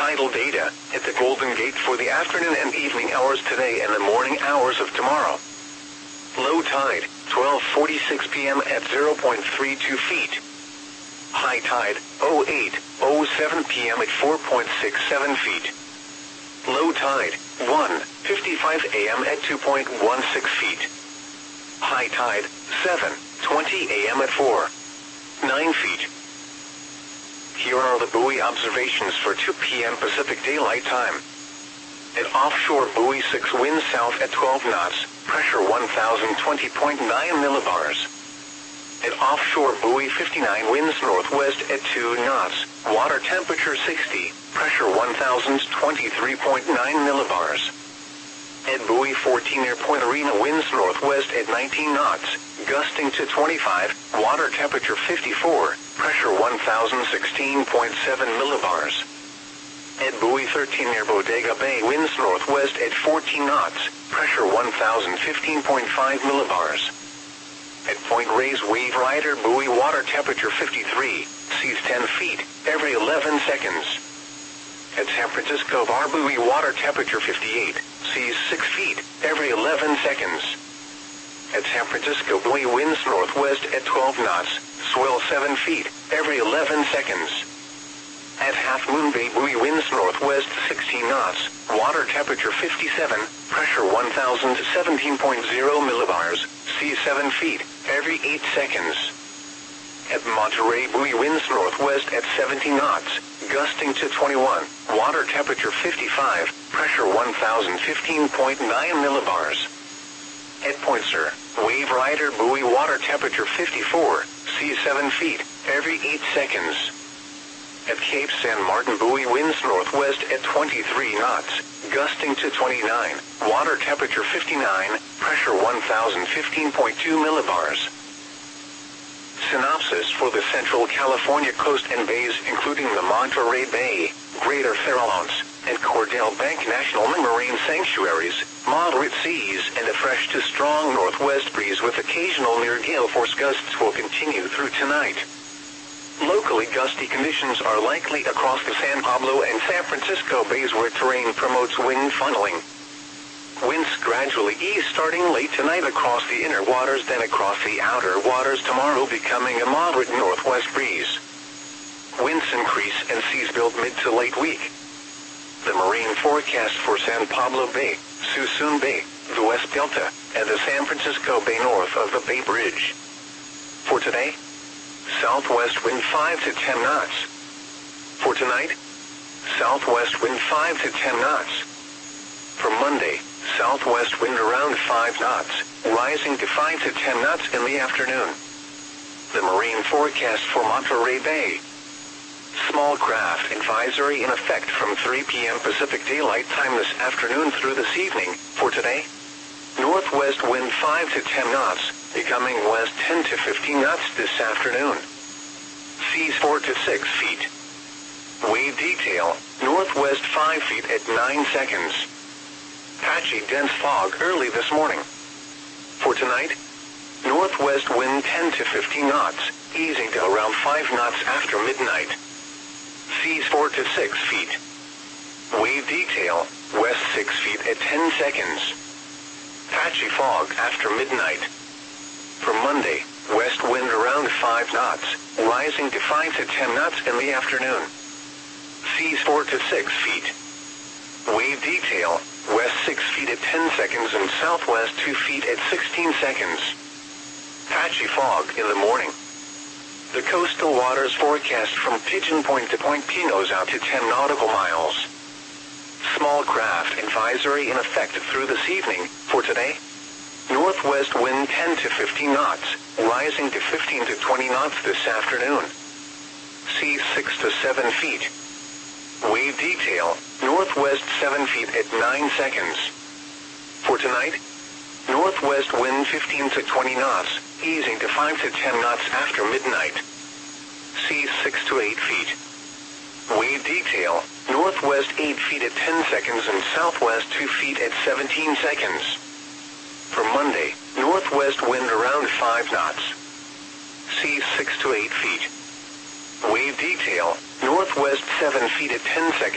tidal data at the Golden Gate for the afternoon and evening hours today and the morning hours of tomorrow. Low tide, 12:46 p.m. at 0.32 feet. High tide, 08:07 p.m. at 4.67 feet. Low tide, 1:55 a.m. at 2.16 feet. High tide, 7:20 a.m. at 4.9 feet. Here are the buoy observations for 2 p.m. Pacific Daylight Time. At offshore buoy 6, wind south at 12 knots, pressure 1020.9 millibars. At offshore buoy 59, winds northwest at 2 knots, water temperature 60, pressure 1023.9 millibars. At buoy 14 near Point Arena, winds northwest at 19 knots, gusting to 25, water temperature 54, pressure 1016.7 millibars. At buoy 13 near Bodega Bay, winds northwest at 14 knots, pressure 1015.5 millibars. At Point Reyes Wave Rider buoy, water temperature 53, seas 10 feet, every 11 seconds. At San Francisco Bar buoy, water temperature 58, seas 6 feet, every 11 seconds. At San Francisco buoy, winds northwest at 12 knots, swell 7 feet, every 11 seconds. At Half Moon Bay buoy, winds northwest 16 knots, water temperature 57, pressure 1017.0 millibars, seas 7 feet, every 8 seconds. At Monterey buoy, winds northwest at 17 knots, gusting to 21, water temperature 55, pressure 1015.9 millibars. At Point Sur, Wave Rider buoy, water temperature 54, seas 7 feet, every 8 seconds. At Cape San Martin buoy, winds northwest at 23 knots, gusting to 29, water temperature 59, pressure 1015.2 millibars. Synopsis for the Central California coast and bays, including the Monterey Bay, Greater Farallones, and Cordell Bank National Marine Sanctuaries, moderate seas and a fresh to strong northwest breeze with occasional near gale force gusts will continue through tonight. Locally gusty conditions are likely across the San Pablo and San Francisco bays where terrain promotes wind funneling. Winds gradually ease starting late tonight across the inner waters, then across the outer waters tomorrow, becoming a moderate northwest breeze. Winds increase and seas build mid to late week. The marine forecast for San Pablo Bay, Suisun Bay, the West Delta, and the San Francisco Bay north of the Bay Bridge. For today, southwest wind 5 to 10 knots. For tonight, southwest wind 5 to 10 knots. For Monday, southwest wind around 5 knots, rising to 5 to 10 knots in the afternoon. The marine forecast for Monterey Bay. Small craft advisory in effect from 3 p.m. Pacific Daylight Time this afternoon through this evening. For today, northwest wind 5 to 10 knots, becoming west 10 to 15 knots this afternoon. Seas 4 to 6 feet. Wave detail, northwest 5 feet at 9 seconds. Patchy dense fog early this morning. For tonight, northwest wind 10 to 15 knots, easing to around 5 knots after midnight. Seas 4 to 6 feet. Wave detail, west 6 feet at 10 seconds. Patchy fog after midnight. For Monday, west wind around 5 knots, rising to 5 to 10 knots in the afternoon. Seas 4 to 6 feet. Wave detail, west 6 feet at 10 seconds and southwest 2 feet at 16 seconds. Patchy fog in the morning. The coastal waters forecast from Pigeon Point to Point Pinos out to 10 nautical miles. Small craft advisory in effect through this evening. For today, northwest wind 10 to 15 knots, rising to 15 to 20 knots this afternoon. Seas 6 to 7 feet. Wave detail, northwest 7 feet at 9 seconds. For tonight, northwest wind 15 to 20 knots, easing to 5 to 10 knots after midnight. Seas 6 to 8 feet. Wave detail, northwest 8 feet at 10 seconds and southwest 2 feet at 17 seconds. For Monday, northwest wind around 5 knots. Seas 6 to 8 feet. Wave detail, northwest 7 feet at 10 seconds.